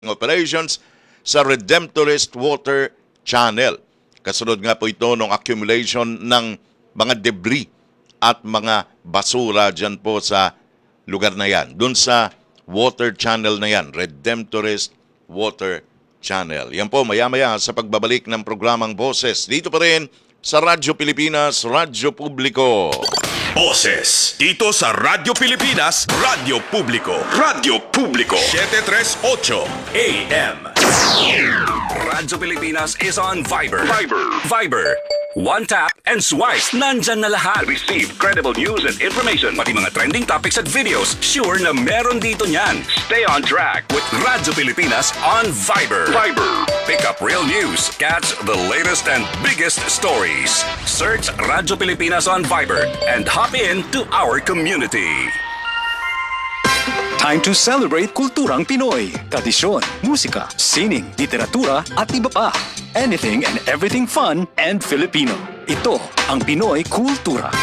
operations sa Redemptorist Water Channel. Kasunod nga po ito ng accumulation ng mga debris at mga basura dyan po sa lugar na yan. Doon sa water channel na yan, Redemptorist Water Channel. Yan po, maya-maya sa pagbabalik ng programang Boses. Dito pa rin sa Radyo Pilipinas, Radyo Publiko. Boses dito sa Radyo Pilipinas, Radyo Publiko. Radyo Publiko 738 AM. Radyo Pilipinas is on Viber. Viber. One tap and swipe. Nandyan na lahat. Receive credible news and information. Pati mga trending topics at videos. Sure na meron dito niyan. Stay on track with Radyo Pilipinas on Viber. Pick up real news. Catch the latest and biggest stories. Search Radyo Pilipinas on Viber and hop in to our community. Time to celebrate kulturang Pinoy. Tradisyon, musika, sining, literatura at iba pa. Anything and everything fun and Filipino. Ito ang Pinoy Kultura.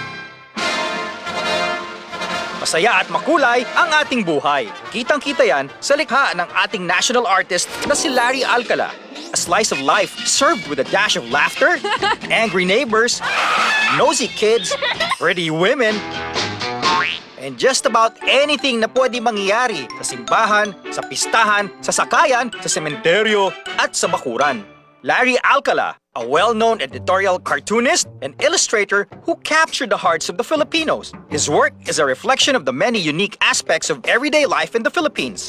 Masaya at makulay ang ating buhay. Kitang-kita yan sa likha ng ating national artist na si Larry Alcala. A slice of life served with a dash of laughter, angry neighbors, nosy kids, pretty women, and just about anything na pwede mangyari sa simbahan, sa pistahan, sa sakayan, sa sementeryo, at sa bakuran. Larry Alcala, a well-known editorial cartoonist and illustrator who captured the hearts of the Filipinos. His work is a reflection of the many unique aspects of everyday life in the Philippines.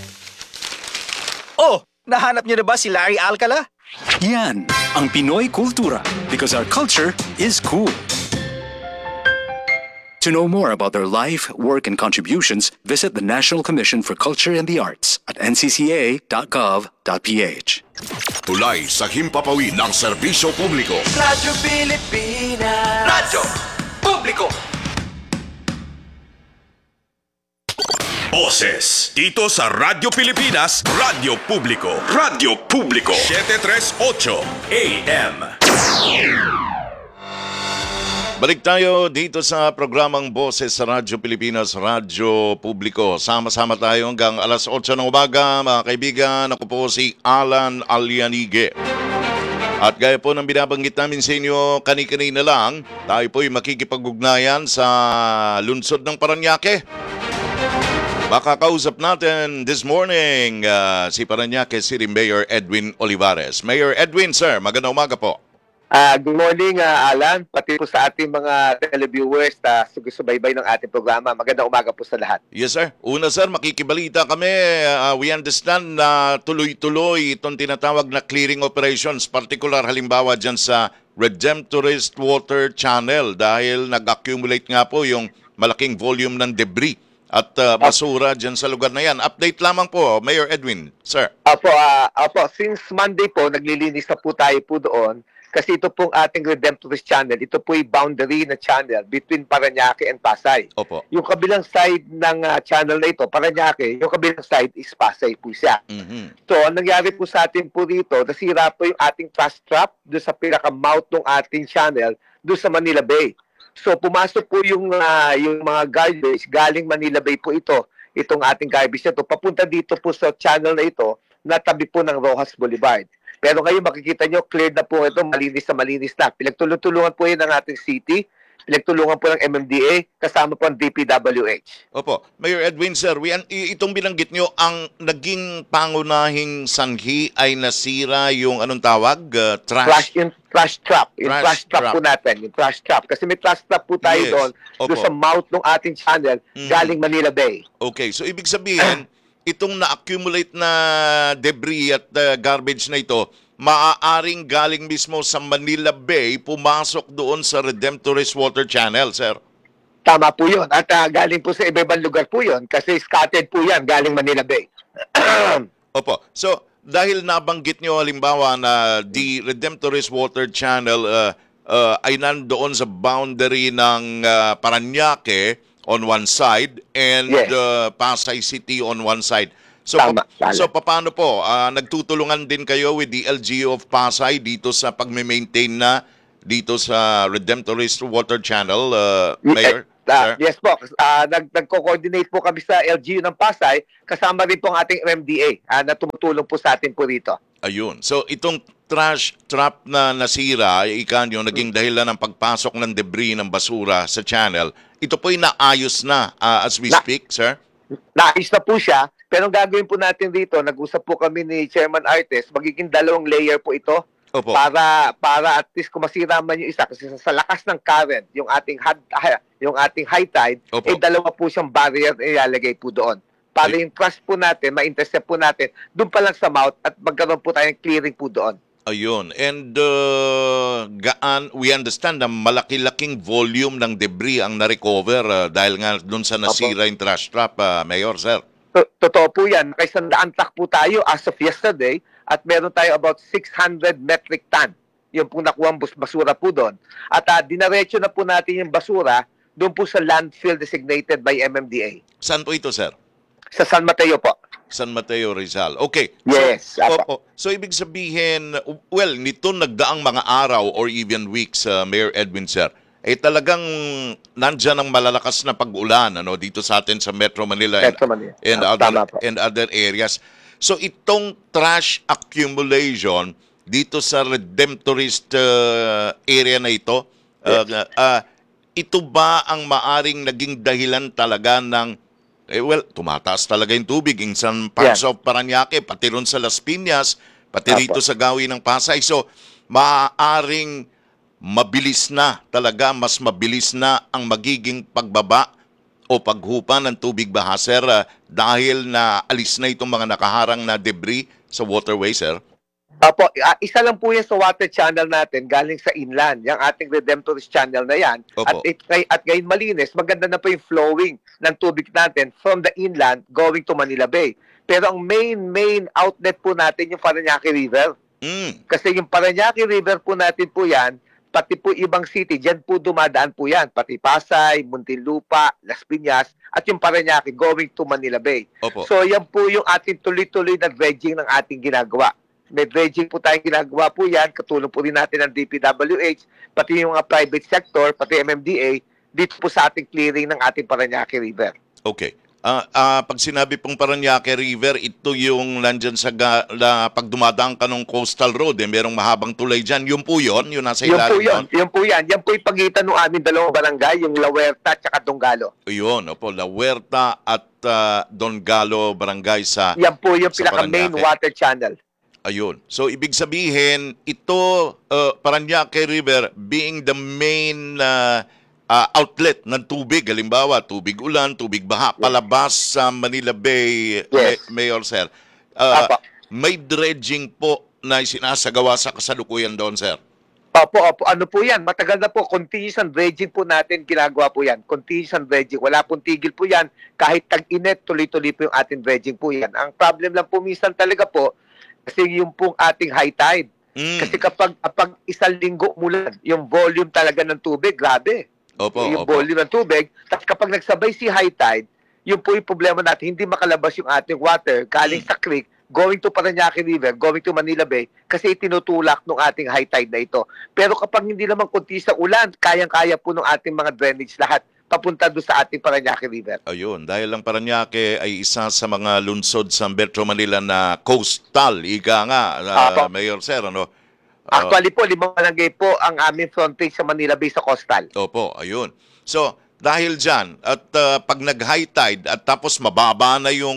Oh, nahanap niyo na ba si Larry Alcala? Yan ang Pinoy Kultura because our culture is cool. To know more about their life, work, and contributions, visit the National Commission for Culture and the Arts at ncca.gov.ph. Tulay sa himpapawid ng serbisyo publiko. Radyo Pilipinas. Radyo Publiko. Boses dito sa Radyo Pilipinas, Radyo Publiko. Radyo Publiko 738 AM. Balik tayo dito sa programang Boses sa Radyo Pilipinas, Radyo Publiko. Sama-sama tayo hanggang alas 8 ng umaga, mga kaibigan. Ako po si Alan Alianige. At gaya po ng binabanggit namin sa inyo, kani-kanina lang, tayo po'y makikipag-ugnayan sa lungsod ng Parañaque. Makakausap natin this morning si Parañaque City Mayor Edwin Olivares. Mayor Edwin, sir, magandang umaga po. Good morning, Alan, pati po sa ating mga televiewers na susubaybay ng ating programa. Magandang umaga po sa lahat. Yes, sir. Una, sir, makikibalita kami. We understand na tuloy-tuloy itong tinatawag na clearing operations, particular halimbawa dyan sa Redemptorist Water Channel dahil nag-accumulate nga po yung malaking volume ng debris at basura dyan sa lugar na yan. Update lamang po, Mayor Edwin, sir. Apo, since Monday po, naglilinis na po tayo po doon. Kasi ito pong ating Redemptorist Channel, ito po yung boundary na channel between Parañaque and Pasay. Opo. Yung kabilang side ng channel na ito, Parañaque, yung kabilang side is Pasay po siya. Mm-hmm. So, ang nangyari po sa atin po dito, nasira po yung ating trash trap doon sa pinaka-mouth ng ating channel doon sa Manila Bay. So, pumasok po yung mga garbage, galing Manila Bay po ito, itong ating garbage na ito, papunta dito po sa channel na ito, na tabi po ng Rojas Boulevard. Pero ngayon makikita nyo, cleared na po ito, malinis na. Pinagtulungan po yun ng ating city, pinagtulungan po ng MMDA, kasama po ang DPWH. Opo. Mayor Edwin, sir, itong binanggit nyo, ang naging pangunahing sanhi ay nasira yung anong tawag? Trash Trash trap po natin, yung trash trap. Kasi may trash trap po tayo Yes. doon sa mouth ng ating channel, galing Manila Bay. Okay, so ibig sabihin, itong na-accumulate na debris at garbage na ito, maaaring galing mismo sa Manila Bay, pumasok doon sa Redemptorist Water Channel, sir. Tama po yun. At galing po sa iba-ibang lugar po yun kasi scattered po yan galing Manila Bay. Opo. So, dahil nabanggit nyo halimbawa na the Redemptorist Water Channel ay nandoon sa boundary ng Parañaque on one side and Yes. Pasay City on one side. So, Tama. so paano po? Nagtutulungan din kayo with the LGU of Pasay dito sa pagme-maintain na dito sa Redemptorist Water Channel, Mayor? sir? Yes po, nagko-coordinate po kami sa LGU ng Pasay, kasama rin po ang ating MMDA na tumutulong po sa atin po rito. Ayun. So itong trash trap na nasira, ikan yung naging dahilan ng pagpasok ng debris ng basura sa channel, ito po'y naayos na as we speak, sir? Naayos na po siya, pero ang gagawin po natin dito, nag-usap po kami ni Chairman Artes, magiging 2 layer po ito. Opo. Para at least kung masira man yung isa kasi sa lakas ng current yung ating high tide Opo. 2 po siyang barrier na ilalagay po doon para yung trash po natin ma-intercept po natin doon pa lang sa mouth at magkaroon po tayong clearing po doon. Ayun. And we understand na malaki-laking volume ng debris ang na-recover dahil nga dun sa nasira yung trash trap, Mayor, sir. Totoo po yan. Kaysa truck po tayo as of yesterday at meron tayo about 600 metric ton. Yung po nakuha basura po doon. At dinaretso na po natin yung basura doon po sa landfill designated by MMDA. Saan po ito, sir? Sa San Mateo po. San Mateo, Rizal. Okay. Yes, So, apa. so ibig sabihin, well, nito nagdaang mga araw or even weeks, Mayor Edwin, sir, talagang nandyan ang malalakas na pag-ulan dito sa atin sa Metro Manila, Metro Manila. Tama po. and other areas. So itong trash accumulation dito sa Redemptorist area na ito, ito ba ang maaring naging dahilan talaga ng tumataas talaga yung tubig in some parts of Parañaque, pati ron sa Las Piñas, pati rito sa Gawin ng Pasay. So maaring mabilis na talaga, mas mabilis na ang magiging pagbaba o paghupa ng tubig baha, sir, dahil na alis na itong mga nakaharang na debris sa waterway, sir? Opo, isa lang po yan sa water channel natin galing sa inland, yung ating Redemptorist channel na yan. Opo. At ngayon malinis, maganda na po yung flowing ng tubig natin from the inland going to Manila Bay. Pero ang main outlet po natin yung Parañaque River. Kasi yung Parañaque River po natin po yan, pati po ibang city, dyan po dumadaan po yan. Pati Pasay, Muntinlupa, Las Piñas, at yung Parañaque going to Manila Bay. Opo. So yan po yung ating tuloy-tuloy na dredging ng ating ginagawa. May dredging po tayong ginagawa po yan. Katulong po rin natin ng DPWH, pati yung mga private sector, pati MMDA, dito po sa ating clearing ng ating Parañaque River. Okay. Pag sinabi pong Parañaque River, ito yung nandyan sa pag dumadaan ka ng coastal road, merong mahabang tulay dyan. Yun po yun? Yung nasa ilalim doon? Yun po yan. Yan po yung pagitan ng aming 2 barangay, yung La Huerta at Donggalo. Yun, opo, La Huerta at Donggalo barangay sa Yan po yung sa pinaka-main Parañaque. water channel. Ayun. So, ibig sabihin, ito, Parañaque River, being the main outlet ng tubig, halimbawa, tubig ulan, tubig baha, palabas sa Manila Bay, Yes. Mayor, sir. Apo. May dredging po na sinasagawa sa kasalukuyan doon, sir. Opo. Ano po yan? Matagal na po. Continuous and dredging po natin ginagawa po yan. Continuous and dredging. Wala pong tigil po yan. Kahit tag-init, tuloy-tuloy po yung ating dredging po yan. Ang problem lang po minsan talaga po, kasi yung pong ating high tide. Kasi kapag 1 linggo umulan, yung volume talaga ng tubig, grabe. Opo, Yung opo. volume ng tubig. Tapos kapag nagsabay si high tide, yun po yung problema natin. Hindi makalabas yung ating water galing sa creek, going to Parañaque River, going to Manila Bay, kasi itinutulak ng ating high tide na ito. Pero kapag hindi naman kunti sa ulan, kayang-kaya po ng ating mga drainage lahat papunta doon sa ating Parañaque River. Ayun, dahil ang Parañaque ay isa sa mga lungsod sa Metro Manila na coastal, ika nga, Apo. Mayor, sir, Actually po, 5 barangay po ang aming frontage sa Manila Bay sa coastal. Opo, ayun. So, dahil dyan, at pag nag-high tide at tapos mababa na yung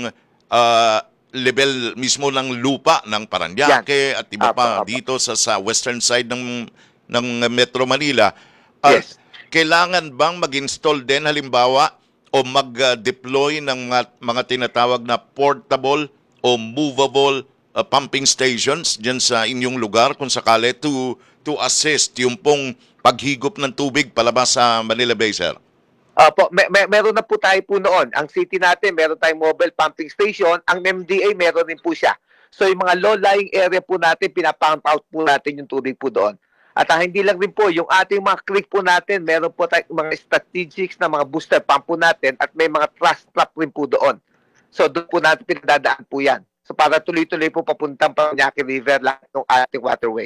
level mismo ng lupa ng Parañaque at iba pa Apo. dito sa western side ng Metro Manila, Yes. kailangan bang mag-install din halimbawa o mag-deploy ng mga tinatawag na portable o movable pumping stations dyan sa inyong lugar kung sakali to assist yung pong paghigop ng tubig palabas sa Manila Bay, sir? Opo, meron na po tayo po noon. Ang city natin, meron tayong mobile pumping station. Ang MDA, meron din po siya. So yung mga low-lying area po natin, pinapump out po natin yung tubig po doon. At hindi lang rin po, yung ating mga creek po natin, meron po tayong mga strategics na mga booster pump po natin at may mga thrust trap rin po doon. So doon po natin pinadadaan po yan. So para tuloy-tuloy po papuntang Parañaque River lahat ng ating waterway.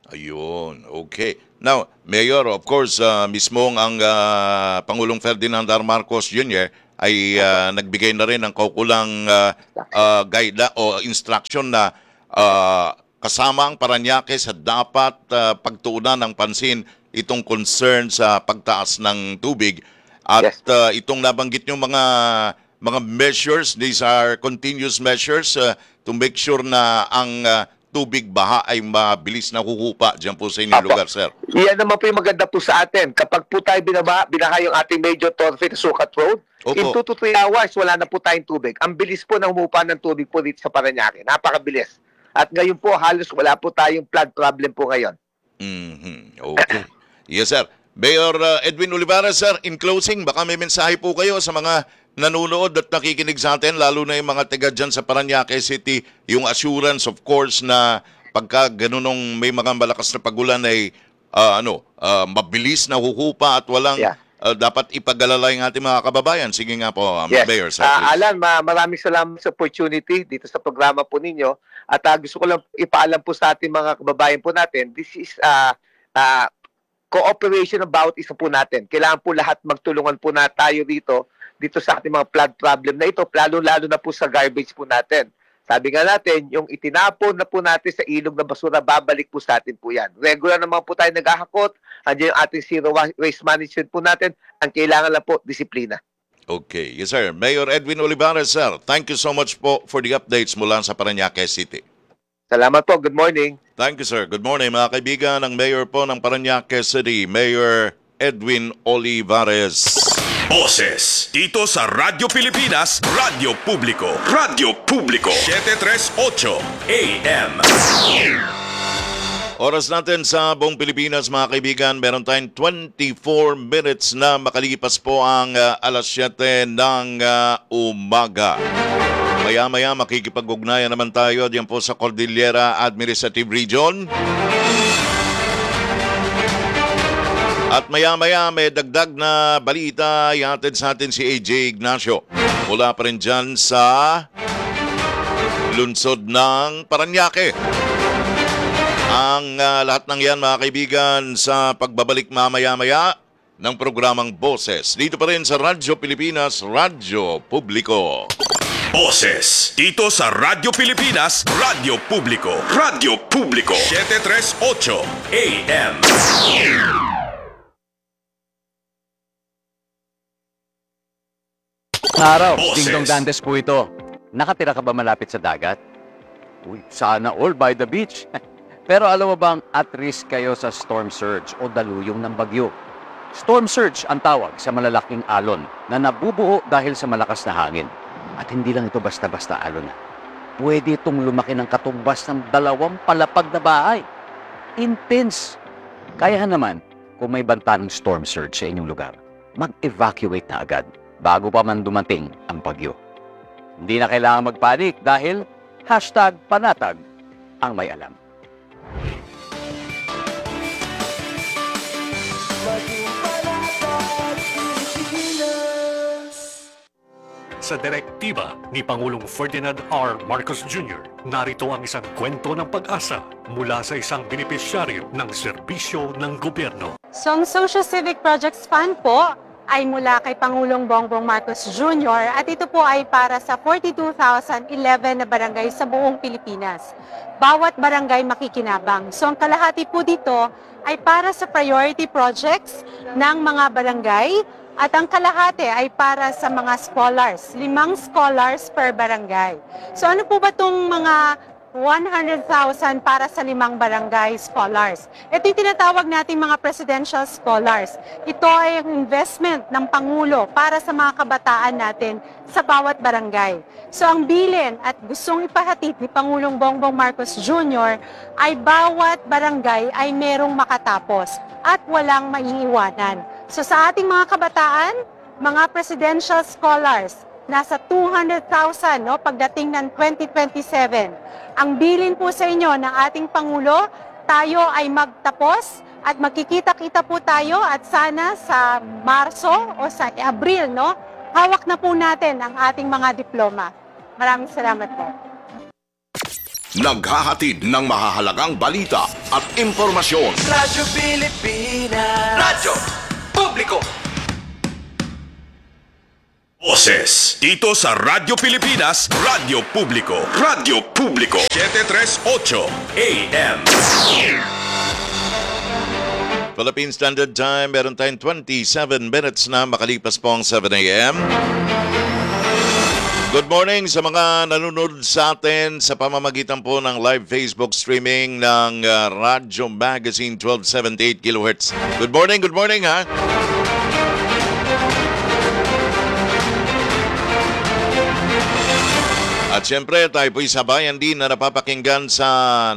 Ayun, okay. Now, Mayor, of course, mismong ang Pangulong Ferdinand R. Marcos Jr. ay nagbigay na rin ng kaukulang guide o instruction na kasama ang Parañaque sa dapat pagtuunan ng pansin itong concern sa pagtaas ng tubig. At Yes. itong nabanggit yung mga measures, these are continuous measures to make sure na ang tubig baha ay mabilis na huhupa dyan po sa inyong Apo. lugar, sir. Yan naman po yung maganda po sa atin. Kapag po tayo binaha yung ating major thoroughfare sa Sukat Road, Opo. in 2 to 3 hours, wala na po tayong tubig. Ang bilis po ng humupa ng tubig po dito sa Parañaque. Napakabilis. At ngayon po, halos wala po tayong flood problem po ngayon. Mhm. Okay. Yes, sir. Mayor Edwin Olivares, sir, in closing, baka may mensahe po kayo sa mga nanonood at nakikinig sa atin, lalo na yung mga taga dyan sa Parañaque City, yung assurance, of course, na pagka ganunong may mga malakas na pagulan ay mabilis na huhupa at walang Yeah. dapat ipagalala yung ating mga kababayan. Sige nga po, Yes. Mayor, sir. please. Alan, maraming salamat sa opportunity dito sa programa po ninyo. At gusto ko lang ipaalam po sa ating mga kababayan po natin, this is cooperation about isa po natin. Kailangan po lahat magtulungan po na tayo dito sa ating mga flood problem na ito, lalo-lalo na po sa garbage po natin. Sabi nga natin, yung itinapon na po natin sa ilog na basura, babalik po sa atin po yan. Regular naman po tayo naghahakot, andiyan yung ating zero waste management po natin, ang kailangan lang po, disiplina. Okay. Yes, sir. Mayor Edwin Olivares, sir, thank you so much po for the updates mula sa Parañaque City. Salamat po, good morning. Thank you, sir. Good morning, mga kaibigan. Ang Mayor po ng Parañaque City, Mayor Edwin Olivares. Boses dito sa Radyo Pilipinas, Radyo Publiko. Radyo Publiko 738 AM. Oras natin sa buong Pilipinas, mga kaibigan. Meron tayong 24 minutes na makalipas po ang alas 7 ng umaga. Maya-maya makikipag-ugnayan naman tayo diyan po sa Cordillera Administrative Region. At maya-maya may dagdag na balita ihatid sa atin si AJ Ignacio. Mula pa rin dyan sa lungsod ng Parañaque. Ang lahat ng yan, mga kaibigan, sa pagbabalik mamaya-maya ng programang Boses. Dito pa rin sa Radyo Pilipinas, Radyo Publiko. Boses dito sa Radyo Pilipinas, Radyo Publiko. Radyo Publiko 738 AM. Araw, Boses. Ding Dong Dantes po ito. Nakatira ka ba malapit sa dagat? Uy, sana all by the beach. Pero alam mo bang at risk kayo sa storm surge o daluyong ng bagyo? Storm surge ang tawag sa malalaking alon na nabubuo dahil sa malakas na hangin. At hindi lang ito basta-basta alon. Pwede itong lumaki ng katumbas ng 2 palapag na bahay. Intense. Kaya naman, kung may banta ng storm surge sa inyong lugar, mag-evacuate na agad bago pa man dumating ang bagyo. Hindi na kailangan magpanik dahil #panatag ang may alam. Sa direktiba ni Pangulong Ferdinand R. Marcos Jr., narito ang isang kwento ng pag-asa mula sa isang benepisyaryo ng serbisyo ng gobyerno. So, ang Social Civic Projects Fund po ay mula kay Pangulong Bongbong Marcos Jr. at ito po ay para sa 42,011 na barangay sa buong Pilipinas. Bawat barangay makikinabang. So, ang kalahati po dito ay para sa priority projects ng mga barangay at ang kalahati ay para sa mga scholars, 5 scholars per barangay. So ano po ba itong mga 100,000 para sa 5 barangay scholars? Ito yung tinatawag nating mga presidential scholars. Ito ay ang investment ng Pangulo para sa mga kabataan natin sa bawat barangay. So ang bilin at gustong ipahatid ni Pangulong Bongbong Marcos Jr. ay bawat barangay ay merong makatapos at walang maiiwanan. So sa ating mga kabataan, mga presidential scholars, nasa 200,000 pagdating ng 2027. Ang bilin po sa inyo ng ating Pangulo, tayo ay magtapos at magkikita-kita po tayo at sana sa Marso o sa Abril, hawak na po natin ang ating mga diploma. Maraming salamat po. Naghahatid ng mahahalagang balita at impormasyon. Radyo Pilipinas. Radyo Publiko. Boses dito sa Radyo Pilipinas, Radyo Publiko. Radyo Publiko 738 AM. Philippine Standard Time, meron tayong 27 minutes na makalipas po ang 7 a.m. Good morning sa mga nanonood sa atin sa pamamagitan po ng live Facebook streaming ng Radyo Magazine 1278 kHz. Good morning ha. At siyempre tayo po'y sabayan din na napapakinggan sa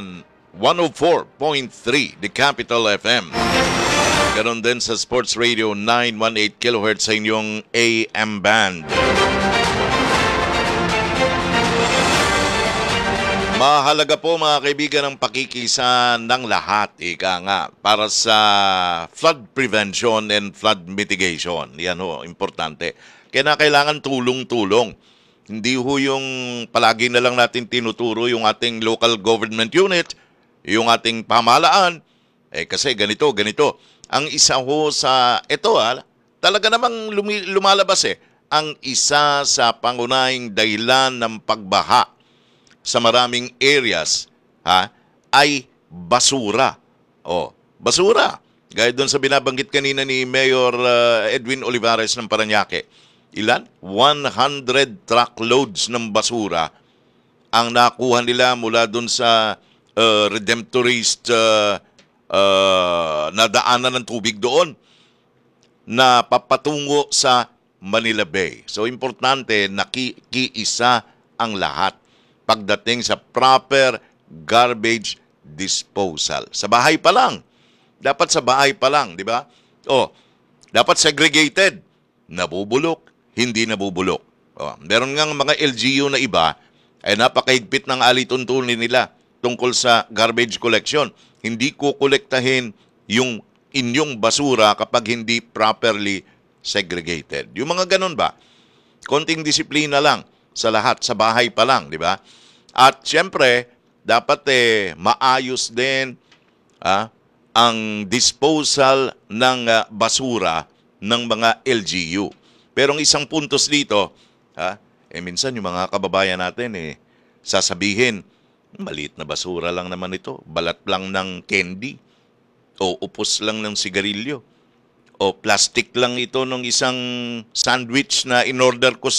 104.3 The Capital FM. Ganon din sa Sports Radio 918 kHz sa inyong AM band. Mahalaga po mga kaibigan ang pakikisa ng lahat, ika nga, para sa flood prevention and flood mitigation. Yan ho, importante. Kaya kailangan tulong-tulong. Hindi ho yung palagi na lang natin tinuturo yung ating local government unit, yung ating pamahalaan. Kasi ganito. Ang isa ho sa, talaga namang lumalabas ang isa sa pangunahing dahilan ng pagbaha sa maraming areas ay basura. Basura. Gaya doon sa binabanggit kanina ni Mayor Edwin Olivares ng Parañaque. Ilan? 100 truckloads ng basura ang nakuha nila mula doon sa Redemptorist na daanan ng tubig doon na papatungo sa Manila Bay. So, importante na kiisa ang lahat pagdating sa proper garbage disposal. Sa bahay pa lang. Dapat sa bahay pa lang, di ba? Dapat segregated. Nabubulok, hindi nabubulok. Meron ngang mga LGU na iba ay napakaigpit ng alituntunin nila tungkol sa garbage collection. Hindi kukolektahin yung inyong basura kapag hindi properly segregated. Yung mga ganun ba? Konting disiplina lang sa lahat, sa bahay pa lang, di ba? At siyempre, dapat maayos din ang disposal ng basura ng mga LGU. Pero ang isang puntos dito, minsan yung mga kababayan natin sasabihin, maliit na basura lang naman ito, balat lang ng candy, o upos lang ng sigarilyo, o plastic lang ito ng isang sandwich na in-order ko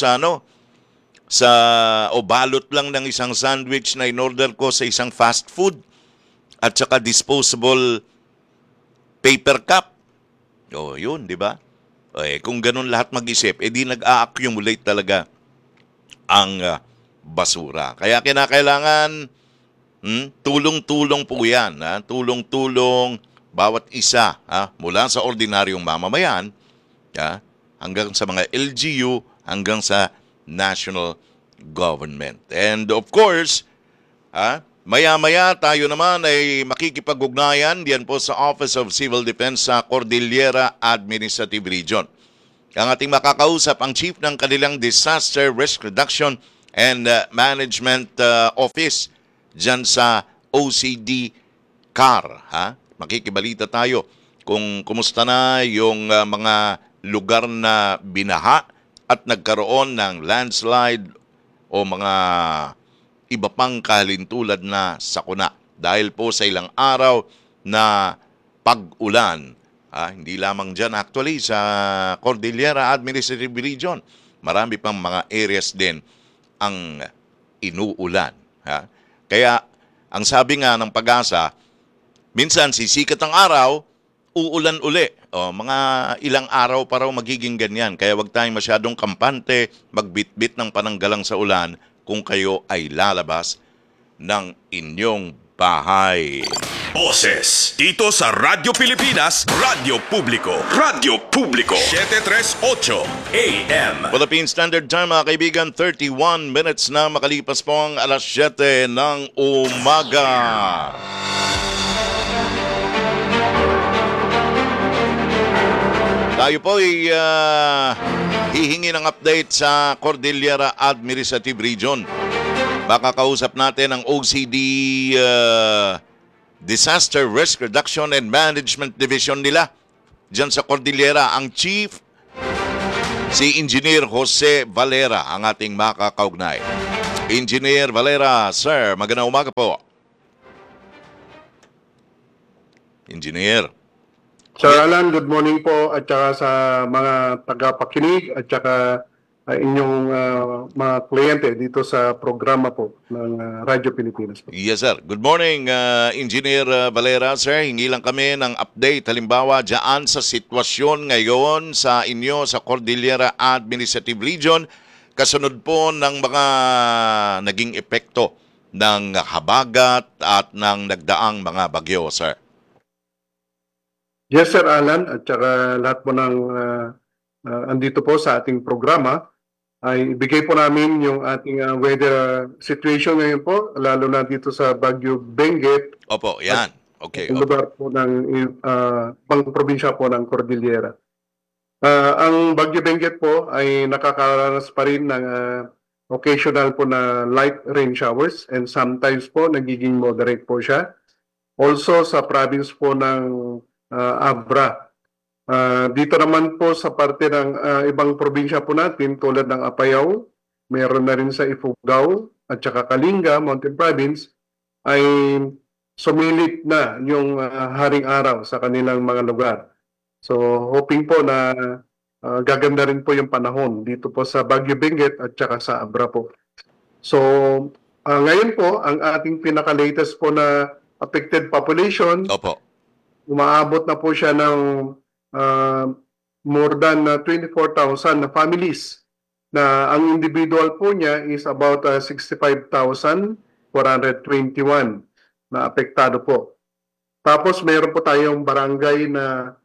o balot lang ng isang sandwich na in-order ko sa isang fast food, at saka disposable paper cup. Yun, di ba? Kung ganun lahat mag-isip, di nag-a-accumulate talaga ang basura. Kaya kinakailangan tulong-tulong po yan. Tulong-tulong bawat isa mula sa ordinaryong mamamayan hanggang sa mga LGU, hanggang sa national government. And of course, maya-maya tayo naman ay makikipag-ugnayan diyan po sa Office of Civil Defense sa Cordillera Administrative Region. Ang ating makakausap ang chief ng kanilang Disaster Risk Reduction and Management Office diyan sa OCD CAR. Makikibalita tayo kung kumusta na yung mga lugar na binaha at nagkaroon ng landslide o mga iba pang kahalintulad na sakuna dahil po sa ilang araw na pag-ulan. Hindi lamang dyan actually sa Cordillera Administrative Region. Marami pang mga areas din ang inuulan. Kaya ang sabi nga ng Pag-asa, minsan sisikat ang araw, uulan uli. Mga ilang araw pa raw magiging ganyan. Kaya wag tayong masyadong kampante, magbitbit ng pananggalang sa ulan kung kayo ay lalabas ng inyong bahay. Boses dito sa Radyo Pilipinas, Radyo Publiko. Radyo Publiko 738 AM. Philippine Standard Time mga kaibigan, 31 minutes na makalipas po ang alas 7 ng umaga. Tayo po ay hihingi ng update sa Cordillera Administrative Region. Makakausap natin ang OCD Disaster Risk Reduction and Management Division nila dyan sa Cordillera. Ang chief, si Engineer Jose Valera, ang ating makakaugnay. Engineer Valera, sir, magandang umaga po. Engineer. Sir Alan, good morning po at saka sa mga tagapakinig at saka inyong mga kliyente dito sa programa po ng Radyo Pilipinas po. Yes, sir. Good morning, Engineer Valera. Sir, hingi lang kami ng update. Halimbawa, dyan sa sitwasyon ngayon sa inyo sa Cordillera Administrative Region, kasunod po ng mga naging epekto ng habagat at ng nagdaang mga bagyo, sir. Yes, Sir Alan, at saka lahat po ng andito po sa ating programa ay ibigay po namin yung ating weather situation ngayon po, lalo na dito sa Baguio Benguet. Opo, yan. Okay. Ang lugar po ng pang probinsya po ng Cordillera. Ang Baguio Benguet po ay nakakaranas pa rin ng occasional po na light rain showers and sometimes po nagiging moderate po siya. Also sa province po ng Abra. Dito naman po sa parte ng ibang probinsya po natin tulad ng Apayao, meron na rin sa Ifugao at saka Kalinga, Mountain Province, ay sumilip na yung haring araw sa kanilang mga lugar. So hoping po na gaganda rin po yung panahon dito po sa Baguio Benguet at saka sa Abra po. So ngayon po, ang ating pinaka-latest po na affected population, Opo. umaabot na po siya ng more than 24,000 na families na ang individual po niya is about 65,421 na apektado po. Tapos meron po tayong barangay na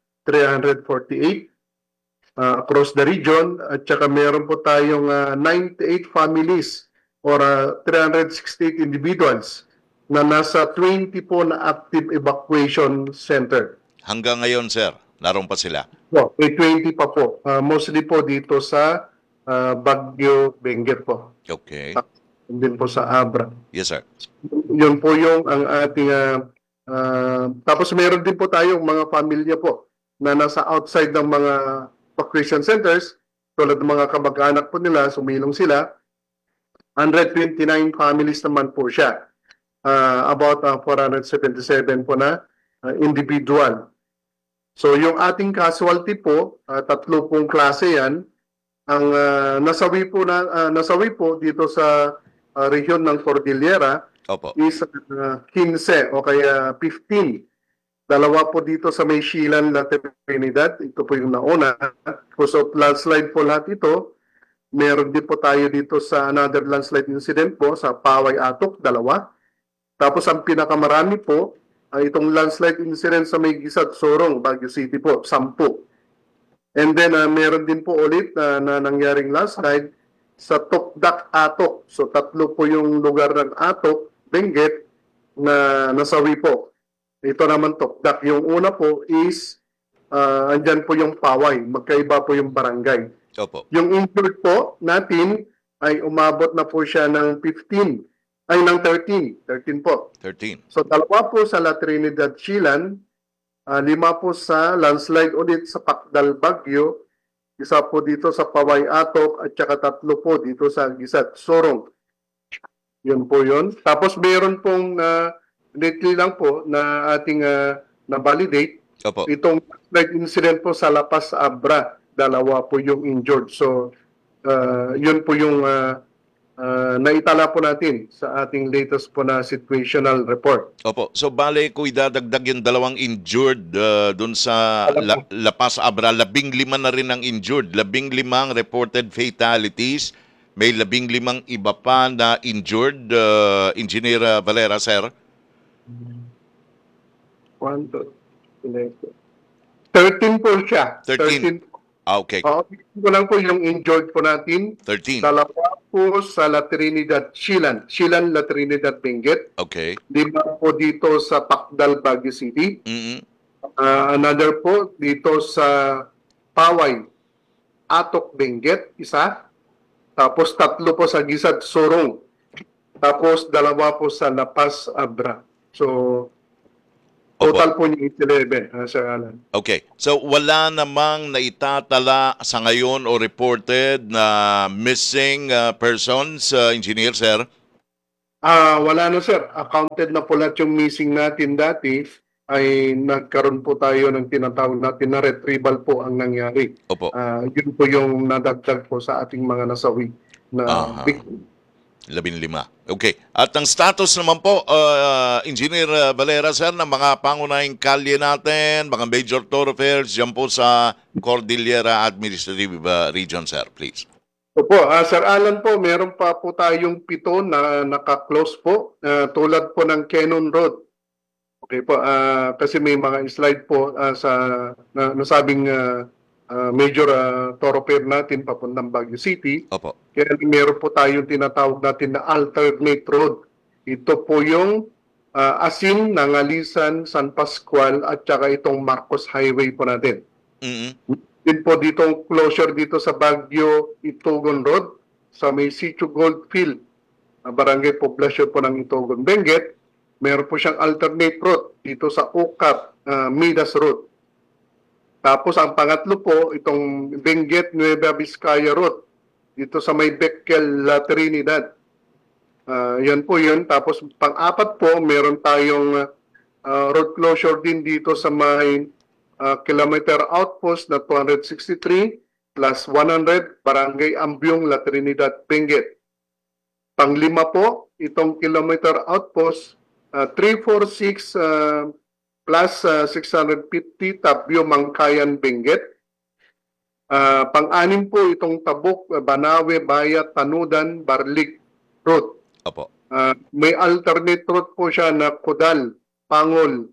348 across the region at saka meron po tayong 98 families or 368 individuals na nasa 20 po na active evacuation center. Hanggang ngayon, sir, naroon pa sila. So, may 20 pa po. Mostly po dito sa Baguio Benguet po. Okay. Din po sa Abra. Yes, sir. Yun po yung ang ating... tapos meron din po tayong mga pamilya po na nasa outside ng mga evacuation centers. Tulad ng mga kamag-anak po nila, sumilong sila. 129 families naman po siya. About 477 po na individual. So yung ating casualty po, tatlo pong klase yan. Ang nasawi po dito sa rehiyon ng Cordillera Opo. is 15 o kaya 15. Dalawa po dito sa may Silan, La Trinidad. Ito po yung nauna. Because of landslide po lahat ito. Meron din po tayo dito sa another landslide incident po sa Paway Atok, 2. Tapos ang pinakamarami po ay itong landslide incident sa may Gisag, Sorong, Baguio City po, 10. And then meron din po ulit na nangyaring landslide sa Tokdak, Atok. So 3 po yung lugar ng Atok, Benguet na nasawi po. Ito naman Tokdak. Yung una po is andyan po yung Paway. Magkaiba po yung barangay. Opo. Yung injured po natin ay umabot na po siya ng 15. Ay, ng 13. 13 po. 13. So, 2 po sa La Trinidad, Chilan, 5 po sa landslide ulit sa Pacdal, Baguio, 1 po dito sa Paway Atok, at saka 3 po dito sa Gisag, Sorong. Yun po yun. Tapos, meron pong lately lang po na ating na-validate. Opo. Itong landslide incident po sa La Paz, Abra, 2 po yung injured. So, yun po yung naitala po natin sa ating latest po na situational report. Opo. So, bale ko idadagdag yung 2 injured dun sa La Paz, Abra. 15 na rin ang injured. 15 reported fatalities. May 15 iba pa na injured. Engineer Valera, sir. 1, 2, 13 po siya. 13. Okay. Ito lang po yung injured po natin. 13. 2 po sa La Trinidad, Silan, La Trinidad, Benguet. Okay. 5 po dito sa Pacdal, Baguio City. Mm-hmm. Another po dito sa Paway, Atok, Benguet, 1. Tapos 3 po sa Gisag, Sorong. tapos 2 po sa La Paz, Abra. So, Opo. total po niya 11, Sir Alan. Okay. So wala namang naitatala sa ngayon o reported na missing persons, engineer, sir? Wala na sir, accounted na po lahat yung missing natin dati, ay nagkaroon po tayo ng tinatawag natin na retrieval po ang nangyari. Opo. Yun po yung nadagdag po sa ating mga nasawi na Aha. victim. 15. Okay. At ang status naman po, Engineer Valera, sir, ng mga pangunahing kalye natin, mga major thoroughfares dyan po sa Cordillera Administrative Region, sir, please. Opo, Sir Alan po, meron pa po tayong 7 na naka-close po, tulad po ng Cannon Road. Okay po, kasi may mga slide po sa nasabing major thoroughfare natin papuntang Baguio City. Opo. Kaya meron po tayong tinatawag natin na alternate road. Ito po yung Asin, Nangalisan, San Pascual at saka itong Marcos Highway po natin. Mhm. Din po ditong closure dito sa Baguio Itugon Road sa may Sitio Goldfield, barangay poblasyon po ng Itugon, Benguet. Meron po siyang alternate road dito sa Ucat, Midas Road. Tapos ang pangatlo po, itong Benguet Nueva Vizcaya Road dito sa may Becquel, La Trinidad. Yan po yun. Tapos pang-apat po, meron tayong road closure din dito sa may kilometer outpost na 263 plus 100, Barangay Ambyong, La Trinidad, Benguet. Pang-5 po, itong kilometer outpost 346 plus 650, Tabyo, Mangkayan, Benguet. Pang-6 po, itong Tabuk, Banawe, Bayat, Tanudan, Barlig Road. Opo. May alternate route po siya na Kudal, Pangol,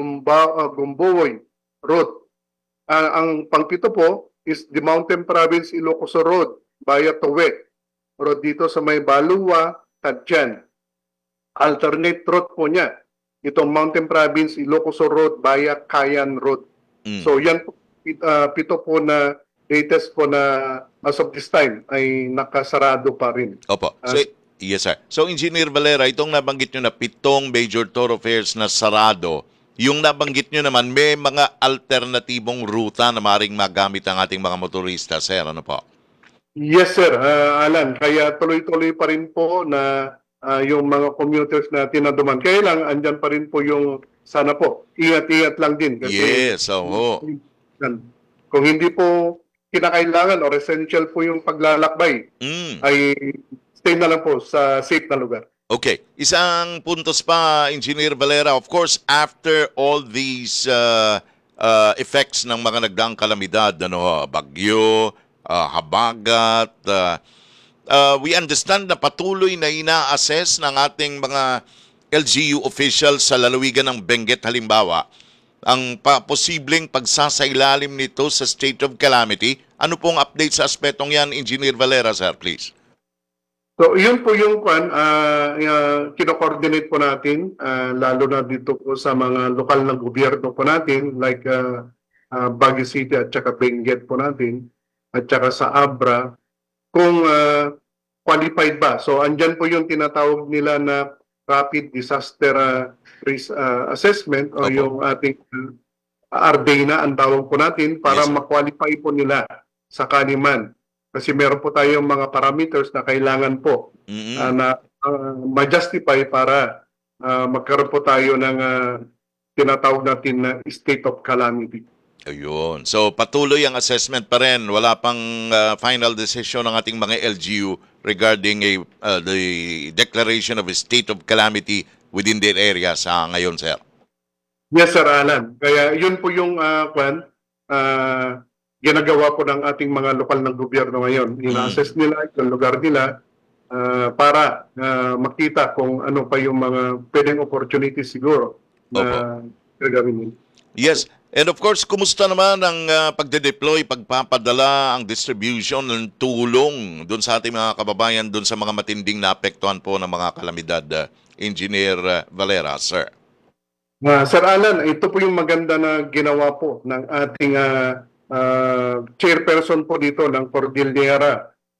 Gumboy Road. Ang pang-7 po is the Mountain Province Ilocos Road, Bayat Towe. Road dito sa may Baluwa, Tadjan. Alternate route po niya, itong Mountain Province Ilocos Road, Bayat Kayan Road. Mm. So yan po, 7 po na latest po na as of this time ay nakasarado pa rin. Opo. So, yes, sir. So, Engineer Valera, itong nabanggit nyo na 7 major thoroughfares na sarado, yung nabanggit nyo naman, may mga alternatibong ruta na maring magamit ang ating mga motorista, sir. Ano po? Yes, sir. Alan, kaya tuloy-tuloy pa rin po na yung mga commuters natin na duman. Kaya lang, andyan pa rin po yung sana po. Ingat-ingat lang din. Kasi, Yes, oo. Kung hindi po kinakailangan or essential po yung paglalakbay, Mm. ay stay na lang po sa safe na lugar. Okay. Isang puntos pa, Engineer Valera. Of course, after all these effects ng mga nagdaang kalamidad, bagyo, habagat, we understand na patuloy na ina-assess ng ating mga LGU officials sa lalawigan ng Benguet halimbawa ang posibleng pagsasailalim nito sa state of calamity. Ano pong update sa aspetong yan, Engineer Valera, sir, please? So, yun po yung kino-coordinate po natin, lalo na dito po sa mga lokal na gobyerno po natin, like Baguio City at saka Benguet po natin, at saka sa Abra, kung qualified ba. So, andyan po yung tinatawag nila na Rapid Disaster Risk Assessment o Opo. yung ating RDNA ang tawag po natin para Yes, sir. ma-qualify po nila sa kaniman. Kasi meron po tayong mga parameters na kailangan po Mm-mm. na ma-justify para magkaroon po tayo ng tinatawag natin na state of calamity. Ayun. So patuloy ang assessment pa rin. Wala pang final decision ng ating mga LGU regarding the declaration of a state of calamity within their area sa ngayon, sir. Yes, Sir Alan. Kaya yun po yung ginagawa po ng ating mga lokal ng gobyerno ngayon. Ina-assess nila yung lugar nila para makita kung ano pa yung mga pwedeng opportunities siguro na gagawin nila. Yes. And of course, kumusta naman ang pagde-deploy, pagpapadala, ang distribution ng tulong doon sa ating mga kababayan, doon sa mga matinding naapektuhan po ng mga kalamidad, Engineer Valera, sir? Sir Alan, ito po yung maganda na ginawa po ng ating chairperson po dito ng Cordillera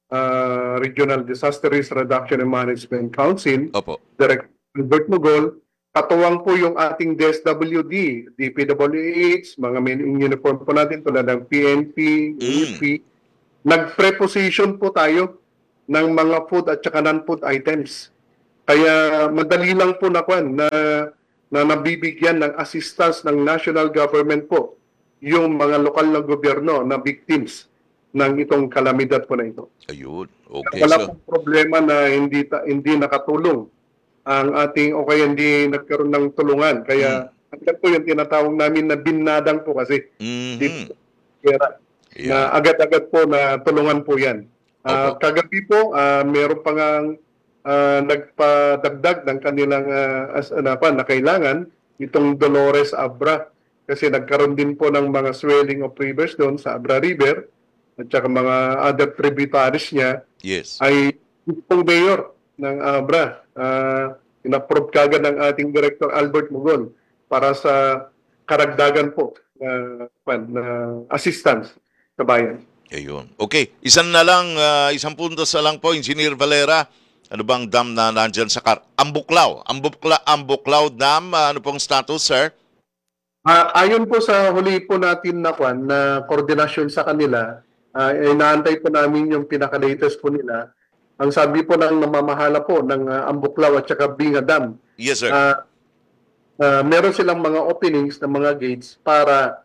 Regional Disaster Risk Reduction and Management Council, Opo. Director Albert Mugol, katuwang po yung ating DSWD, DPWH, mga men in uniform po natin tulad ng PNP, UP. Nag-preposition po tayo ng mga food at saka non-food items. Kaya madali lang po na nabibigyan ng assistance ng national government po yung mga lokal na gobyerno na victims ng itong kalamidad po na ito. Ayun. Okay. Wala So, pong problema na hindi nakatulong ang ating o kaya hindi nagkaroon ng tulungan. Kaya andyan po yung tinatawag namin na binadang po kasi. mhm. Kaya Yeah. na agad-agad po na tulungan po yan. Opo. Kagabi po, meron pa nga nagpadagdag ng kanilang na kailangan itong Dolores Abra kasi nagkaroon din po ng mga swelling of rivers doon sa Abra River at saka mga other tributaries niya Yes. ay itong mayor ng Abra. In-approve kagad ng ating Director Albert Mugol para sa karagdagan po na assistance sa bayan. Ayun. Okay. Isang punto sa lang po, Engineer Valera. Ano bang dam na nandyan sa Ambuklaw? Ambuklaw Dam, ano pong status, sir? Ayon po sa huli po natin na koordinasyon sa kanila, inaantay po namin yung pinaka-latest po nila. Ang sabi po ng namamahala po ng Ambuklaw at saka Binga Dam, Yes, sir. meron silang mga openings ng mga gates para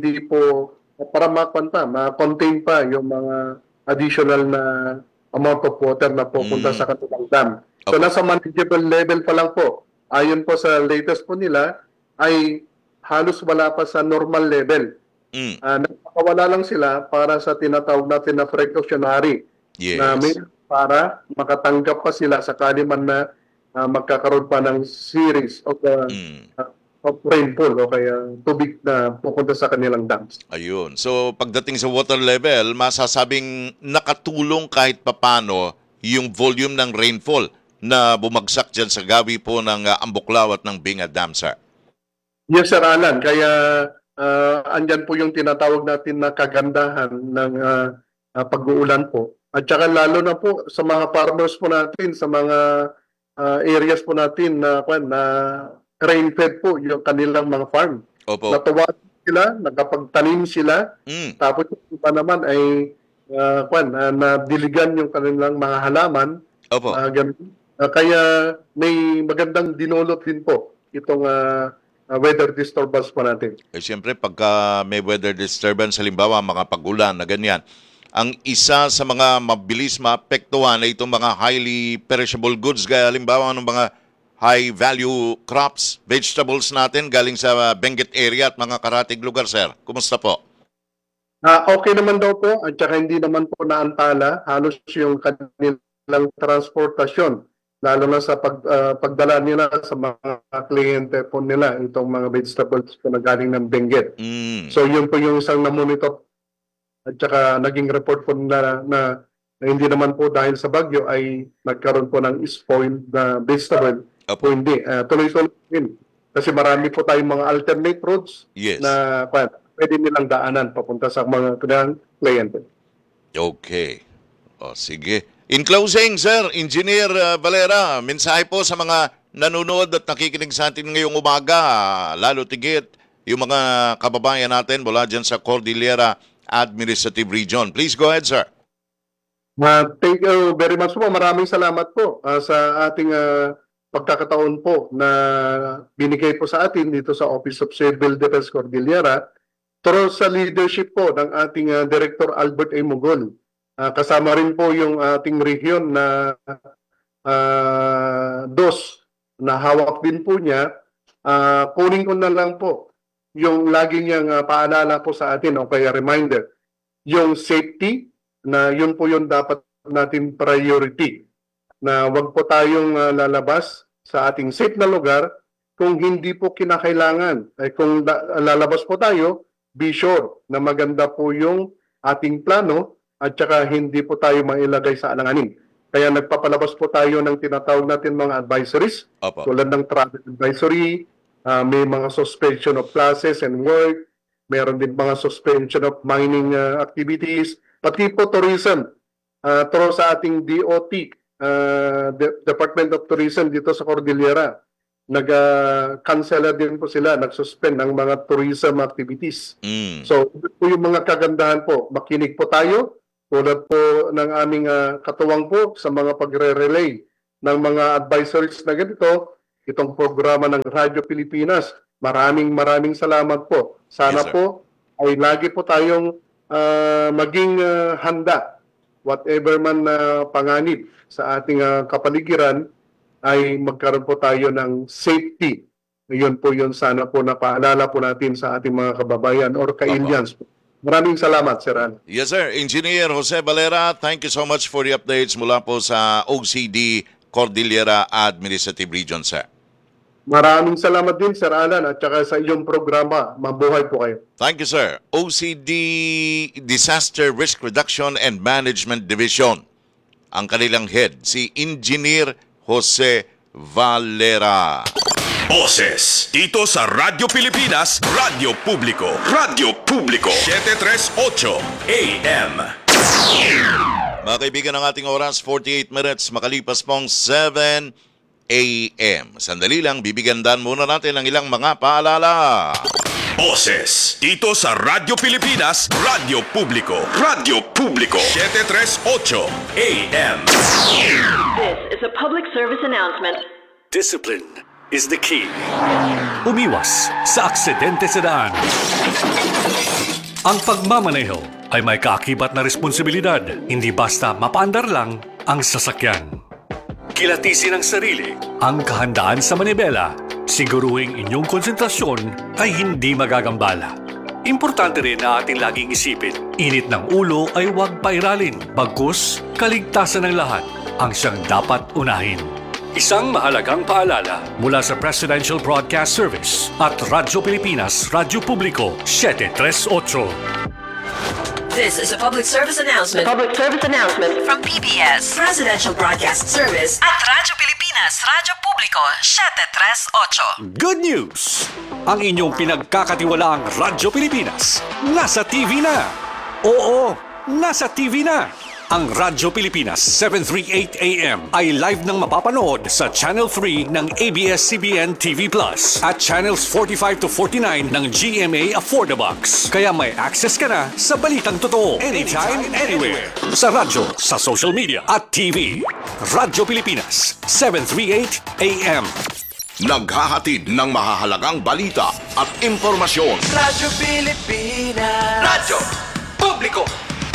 ma-contain pa yung mga additional na amount of water na pupunta sa kanilang dam. So Okay. nasa manageable level pa lang po. Ayon po sa latest po nila ay halos wala pa sa normal level. Nagpakawala lang sila para sa tinatawag natin na precautionary Yes. na para makatanggap pa sila sakali man na magkakaroon pa ng series of rainfall o kaya tubig na pupunta sa kanilang dams. Ayun. So, pagdating sa water level, masasabing nakatulong kahit papano yung volume ng rainfall na bumagsak dyan sa gawi po ng Ambuklaw at ng Binga Dam, sir. Yes, Sir Alan. Kaya andyan po yung tinatawag natin na kagandahan ng pag-uulan po. At saka lalo na po sa mga farmers po natin, sa mga areas po natin na rain-fed po yung kanilang mga farm. Opo. Natuwa sila, nakapagtanim sila, tapos yung iba naman ay nadiligan yung kanilang mga halaman. Opo. Ganun. Kaya may magandang dinulot din po itong weather disturbance po natin. Eh, siyempre, pagka may weather disturbance, halimbawa, mga pag-ulan na ganyan, ang isa sa mga mabilis maapektuhan ay itong mga highly perishable goods, gaya halimbawa ng mga high-value crops, vegetables natin galing sa Benguet area at mga karatig lugar, sir. Kumusta po? Okay naman daw po at saka hindi naman po naantala halos yung kanilang transportasyon lalo na sa pagdala nila sa mga kliyente po nila itong mga vegetables po na galing ng Benguet. So yun po yung isang na-monitor at saka naging report po nila na hindi naman po dahil sa bagyo ay nagkaroon po ng spoiled na vegetable. Opo. O hindi, tuloy-tuloy din. Kasi marami po tayong mga alternate roads Yes. na pwede nilang daanan papunta sa mga kanilang kliyente. Okay. O, sige. In closing, sir, Engineer Valera, mensahe po sa mga nanonood at nakikinig sa atin ngayong umaga, lalo tigit yung mga kababayan natin mula dyan sa Cordillera Administrative Region. Please go ahead, sir. Thank you very much po. Maraming salamat po sa ating pagkakataon po na binigay po sa atin dito sa Office of Civil Defense Cordillera pero sa leadership po ng ating Director Albert A. Mugol. Kasama rin po yung ating region na DOS na hawak din po niya. Kunin ko na lang po yung lagi niyang paalala po sa atin o kaya reminder. Yung safety na yun po yung dapat natin priority. Na wag po tayong lalabas sa ating safe na lugar kung hindi po kinakailangan. Kung lalabas po tayo, be sure na maganda po yung ating plano at saka hindi po tayo mailagay sa alanganin. Kaya nagpapalabas po tayo ng tinatawag natin mga advisories Opo. tulad ng travel advisory, may mga suspension of classes and work, meron din mga suspension of mining activities, pati po tourism. through sa ating DOT, Department of Tourism dito sa Cordillera. Nag-cancel din po sila, nag-suspend ng mga tourism activities. So, ito po yung mga kagandahan po. Makinig po tayo, tulad po ng aming katuwang po sa mga pagre-relay ng mga advisories na ganito, itong programa ng Radyo Pilipinas. Maraming salamat po. Sana Yes, sir. po ay lagi po tayong maging handa, whatever man panganib sa ating kapaligiran, ay magkaroon po tayo ng safety. Yun po yun, sana po napaalala po natin sa ating mga kababayan or ka-Indians. Maraming salamat, Sir Al. Yes, sir. Engineer Jose Valera, thank you so much for the updates mula po sa OCD Cordillera Administrative Region, sir. Maraming salamat din, Sir Alan, at saka sa iyong programa. Mabuhay po kayo. Thank you, sir. OCD Disaster Risk Reduction and Management Division. Ang kanilang head, si Engineer Jose Valera. Boses dito sa Radyo Pilipinas, Radyo Publiko. Radyo Publiko 738 AM. Mga kaibigan, ang ating oras, 48 minutes, makalipas pong 7 a.m. Sandali lang, bibigyandan muna natin ng ilang mga paalala. Boses dito sa Radyo Pilipinas, Radyo Publiko. Radyo Publiko 738 AM. This is a public service announcement. Discipline is the key. Umiwas sa aksidente sa daan. Ang pagmamaneho ay may kaakibat na responsibilidad, hindi basta mapaandar lang ang sasakyan. Kilatisin ang sarili, ang kahandaan sa manibela, siguruhing inyong konsentrasyon ay hindi magagambala. Importante rin na ating laging isipin, init ng ulo ay huwag pairalin, bagkus kaligtasan ng lahat ang siyang dapat unahin. Isang mahalagang paalala mula sa Presidential Broadcast Service at Radyo Pilipinas, Radyo Publiko 738. This is a public service announcement. Public service announcement. From PBS, Presidential Broadcast Service at Radyo Pilipinas, Radyo Publiko 738. Good news! Ang inyong pinagkakatiwalaang Radyo Pilipinas nasa TV na! Oo, nasa TV na! Ang Radyo Pilipinas 738 AM ay live nang mapapanood sa Channel 3 ng ABS-CBN TV Plus at Channels 45 to 49 ng GMA Affordabox. Kaya may access ka na sa balitang totoo anytime, anywhere. Sa radyo, sa social media at TV. Radyo Pilipinas 738 AM. Naghahatid ng mahahalagang balita at impormasyon. Radyo Pilipinas. Radyo Publiko.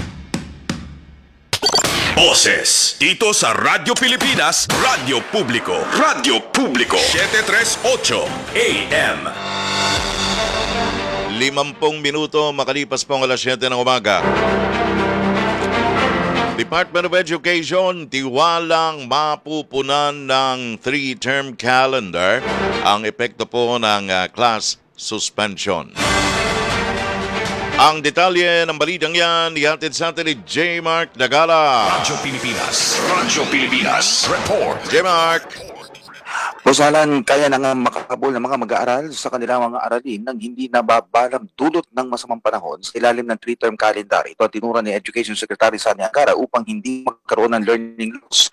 Boses dito sa Radyo Pilipinas, Radyo Publiko. Radyo Publiko 738 AM. 50 minuto makalipas pong alas 7 ng umaga. Department of Education, tiwalang mapupunan ng 3-term calendar ang epekto po ng class suspension. Ang detalye ng balitang yan, ihatid sa atin ni J. Mark Dagala. Radyo Pilipinas. Radyo Pilipinas. Report. J. Mark. Bosalan, kaya na nga makakabol ng mga mag-aaral sa kanilang mga aralin nang hindi nababalang dulot ng masamang panahon sa ilalim ng 3-term calendar. Ito ang tinura ni Education Secretary Sani Angara upang hindi magkaroon ng learning loss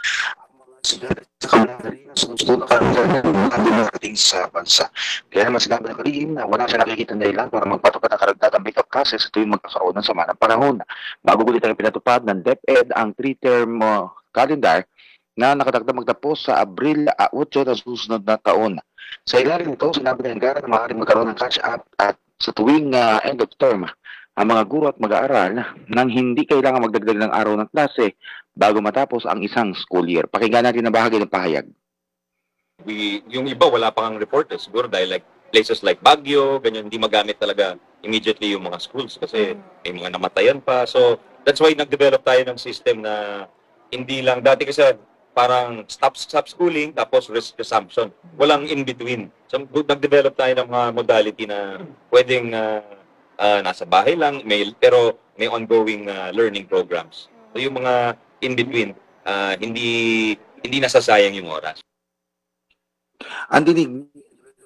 sa bansa. Kaya naman sinabi ng Karim na wala siya nakikita na ilan para magpatupad ng karagdagang make-up classes tuwing magkakaroon ng sama ng panahon. Magugulit ang pinatupad ng DepEd ang 3-term calendar na nakatagda magtapos sa Abril 8 ng susunod na taon. Sa ilalim nito, sinabi ng Angara na maaaring magkaroon ng catch-up at sa tuwing end of term ang mga guro at mag-aaral nang hindi kailangan magdagdag ng araw ng klase bago matapos ang isang school year. Pakinggan natin na bahagi ng pahayag. Yung iba wala pang report siguro dahil like places like Baguio, ganyan, hindi magamit talaga immediately yung mga schools kasi may mga namatayan pa. So that's why nag-develop tayo ng system na hindi lang dati kasi parang stop schooling tapos risk resumption. Walang in between. So nag-develop tayo ng mga modality na pwedeng nasa bahay lang, pero may ongoing learning programs. So yung mga in between, hindi nasasayang yung oras. Ang dinig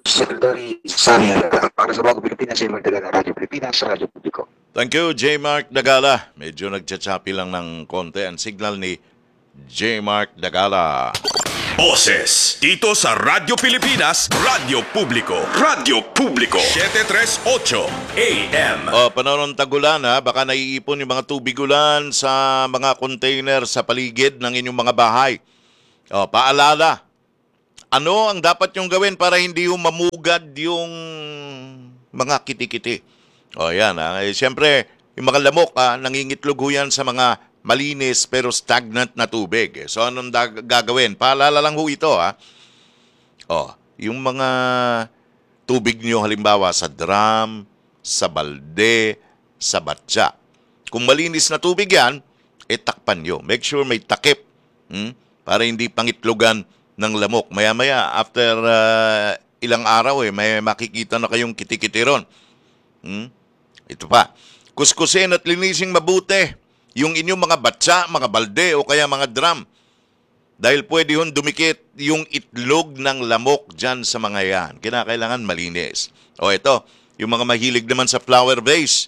Secretary Sani Alcala. Para sa Bagong Pilipinas, J-Mark Dagala, Radyo Pilipinas, Radyo Publiko. Thank you, J. Mark Dagala. Medyo nagtsatsapi lang ng konti ang signal ni J. Mark Dagala. Boses dito sa Radyo Pilipinas, Radyo Publiko. Radyo Publiko 738 AM. Panahon ng tagulan ha, baka naiipon yung mga tubig ulan sa mga container sa paligid ng inyong mga bahay. Paalala, ano ang dapat yung gawin para hindi yung mamugad yung mga kitikiti? Yan ha. Siyempre, yung mga lamok nangingitlog ho yan sa mga malinis pero stagnant na tubig. So anong gagawin? Paalala lang ho ito ha. Yung mga tubig nyo halimbawa sa drum, sa balde, sa batya. Kung malinis na tubig yan, takpan nyo. Make sure may takip para hindi pangitlogan ng lamok. Maya-maya, after ilang araw may makikita na kayong kitikiti ron. Ito pa. Kuskusin at linising mabuti yung inyong mga batsa, mga balde o kaya mga drum. Dahil pwede hon dumikit yung itlog ng lamok dyan sa mga yan. Kinakailangan malinis. Ito, yung mga mahilig naman sa flower vase.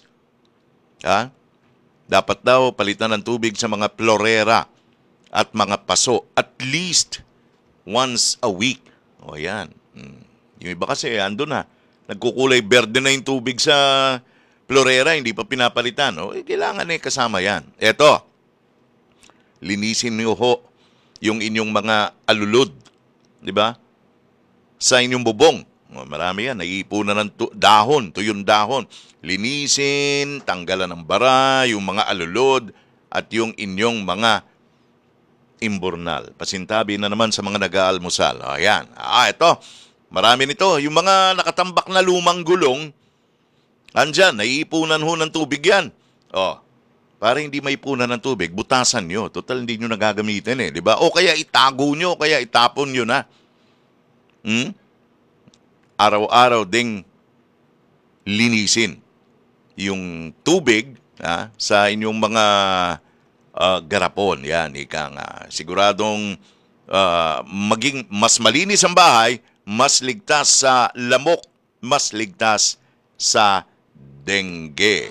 Dapat daw palitan ng tubig sa mga florera at mga paso at least once a week. Yan. Yung iba kasi ando na. Nagkukulay berde na yung tubig sa florera, hindi pa pinapalitan. Kailangan kasama yan. Eto, linisin niyo ho yung inyong mga alulod. Di ba? Sa inyong bubong. Marami yan. Naiipunan ng dahon, tuyong dahon. Linisin, tanggalan ng bara, yung mga alulod, at yung inyong mga imburnal. Pasintabi na naman sa mga nag-aalmusal. Ayan. Ito. Marami nito. Yung mga nakatambak na lumang gulong, andyan, naiipunan ho ng tubig yan. Para hindi maipunan ng tubig, butasan nyo. Total, hindi nyo nagagamitin di ba? O kaya itago nyo, kaya itapon nyo na. Araw-araw ding linisin yung tubig sa inyong mga garapon. Yan, ika nga. Siguradong maging mas malinis ang bahay, mas ligtas sa lamok, mas ligtas sa dengue.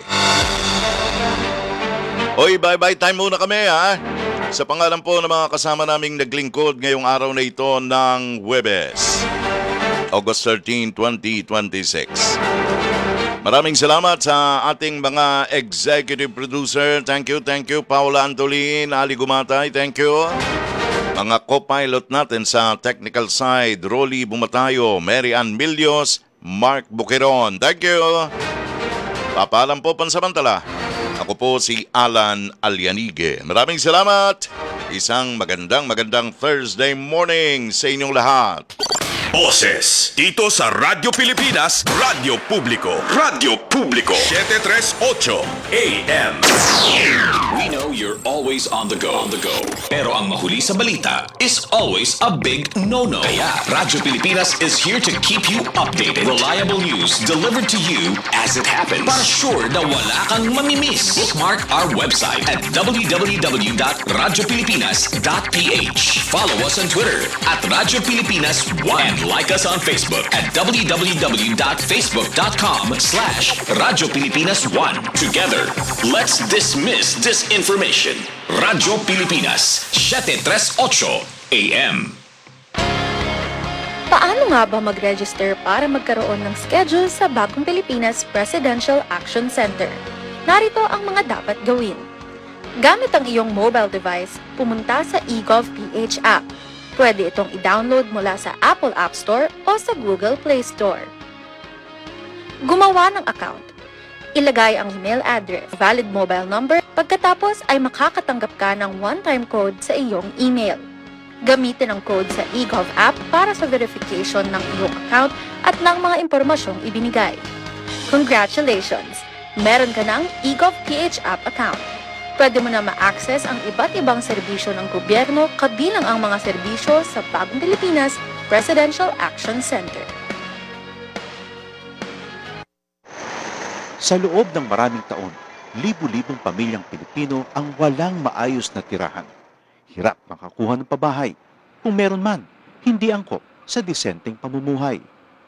Bye-bye time muna kami Sa pangalan po ng mga kasama naming naglingkod ngayong araw na ito ng Huwebes, August 13, 2026. Maraming salamat sa ating mga executive producer. Thank you. Paula Antolin, Ali Gumatay, thank you. Mga co-pilot natin sa technical side, Rolly Bumatayo, Mary Ann Milios, Mark Buqueron. Thank you. Papaalam po pansamantala. Ako po si Alan Alianige. Maraming salamat. Isang magandang Thursday morning sa inyong lahat. Boses dito sa Radyo Pilipinas, Radyo Publiko. Radyo Publiko 738 AM. We know you're always on the go. Pero ang mahuli sa balita is always a big no-no. Kaya Radyo Pilipinas is here to keep you updated. Reliable news delivered to you as it happens. Para sure na wala kang mamimiss. Bookmark our website at www.radiopilipinas.ph. Follow us on Twitter at Radyo Pilipinas 1. Like us on Facebook at www.facebook.com/Radyo Pilipinas 1. Together, let's dismiss disinformation. Radyo Pilipinas, 738 AM. Paano nga ba mag-register para magkaroon ng schedule sa Bagong Pilipinas Presidential Action Center? Narito ang mga dapat gawin. Gamit ang iyong mobile device, pumunta sa eGov.ph app. Pwede itong i-download mula sa Apple App Store o sa Google Play Store. Gumawa ng account. Ilagay ang email address, valid mobile number, pagkatapos ay makakatanggap ka ng one-time code sa iyong email. Gamitin ang code sa eGov app para sa verification ng iyong account at ng mga impormasyong ibinigay. Congratulations! Meron ka ng eGov.ph app account. Pwede mo na ma-access ang iba't ibang serbisyo ng gobyerno kabilang ang mga serbisyo sa Bagong Pilipinas Presidential Action Center. Sa loob ng maraming taon, libu-libong pamilyang Pilipino ang walang maayos na tirahan. Hirap makakuha ng pabahay. Kung meron man, hindi angkop sa disenteng pamumuhay.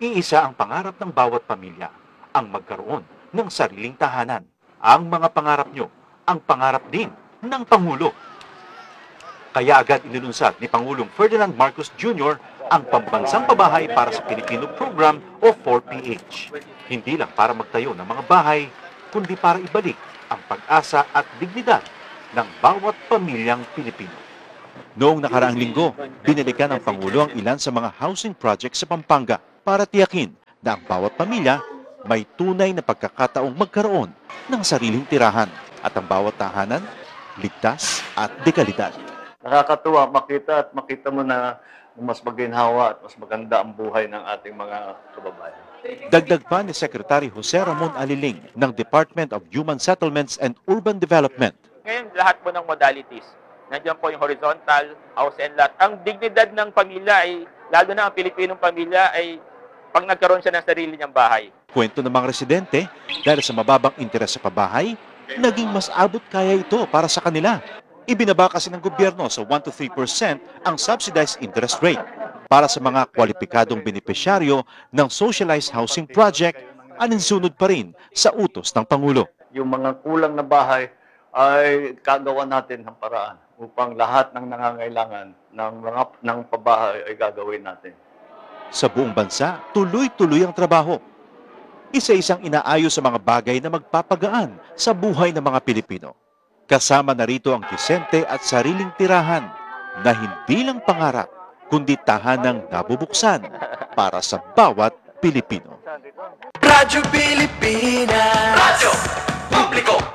Iisa ang pangarap ng bawat pamilya, ang magkaroon ng sariling tahanan. Ang mga pangarap nyo, ang pangarap din ng Pangulo. Kaya agad inilunsad ni Pangulong Ferdinand Marcos Jr. ang Pambansang Pabahay para sa Pilipino Program o 4PH. Hindi lang para magtayo ng mga bahay, kundi para ibalik ang pag-asa at dignidad ng bawat pamilyang Pilipino. Noong nakaraang linggo, binalikan ng Pangulo ang ilan sa mga housing projects sa Pampanga para tiyakin na ang bawat pamilya may tunay na pagkakataong magkaroon ng sariling tirahan at ang bawat tahanan ligtas at dekalidad. Nakakatuwa makita mo na mas maginhawa at mas maganda ang buhay ng ating mga kababayan. Dagdag pa ni Secretary Jose Ramon Aliling ng Department of Human Settlements and Urban Development. Ngayon, lahat po ng modalities. Nandiyan po yung horizontal, house and lot. Ang dignidad ng pamilya ay, lalo na ang Pilipinong pamilya, ay pag nagkaroon siya ng sarili niyang bahay. Kwento ng mga residente, dahil sa mababang interes sa pabahay, naging mas abot kaya ito para sa kanila. Ibinaba kasi ng gobyerno sa 1 to 3% ang subsidized interest rate para sa mga kwalipikadong benepisyaryo ng socialized housing project, aninsunod pa rin sa utos ng Pangulo. Yung mga kulang na bahay ay kagawa natin ng paraan upang lahat ng nangangailangan ng pabahay ay gagawin natin. Sa buong bansa, tuloy-tuloy ang trabaho. Isa-isang inaayos sa mga bagay na magpapagaan sa buhay ng mga Pilipino. Kasama na rito ang disente at sariling tirahan na hindi lang pangarap, kundi tahanang nabubuksan para sa bawat Pilipino. Radyo Pilipinas. Radyo Publiko.